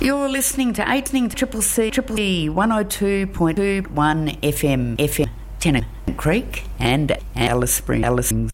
You're listening to Triple C 102.21 FM, Tennant Creek and Alice Springs.